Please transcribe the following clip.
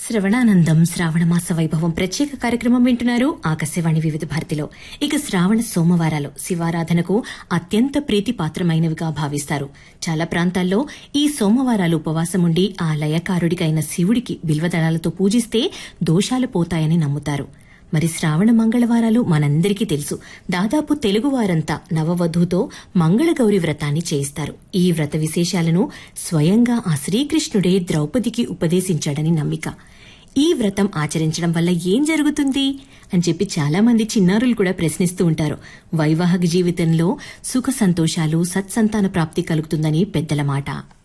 శ్రవణానందం శ్రావణమాస వైభవం ప్రత్యేక కార్యక్రమం వింటున్నారు ఆకాశవాణి వివిధ భారతిలో. ఇక శ్రావణ సోమవారాలు శివారాధనకు అత్యంత ప్రీతిపాత్రమైనవిగా భావిస్తారు. చాలా ప్రాంతాల్లో ఈ సోమవారాలు ఉపవాసముండి ఆ లయకారుడికైన శివుడికి బిల్వదళాలతో పూజిస్తే దోషాలు పోతాయని నమ్ముతారు. మరి శ్రావణ మంగళవారాలు మనందరికీ తెలుసు. దాదాపు తెలుగువారంతా నవవధూతో మంగళగౌరి వ్రతాన్ని చేయిస్తారు. ఈ వ్రత విశేషాలను స్వయంగా ఆ శ్రీకృష్ణుడే ద్రౌపదికి ఉపదేశించాడని నమ్మిక. ఈ వ్రతం ఆచరించడం వల్ల ఏం జరుగుతుంది అని చెప్పి చాలా మంది చిన్నారులు కూడా ప్రశ్నిస్తూ ఉంటారు. వైవాహిక జీవితంలో సుఖ సంతోషాలు, సత్సంతాన ప్రాప్తి కలుగుతుందని పెద్దల మాట.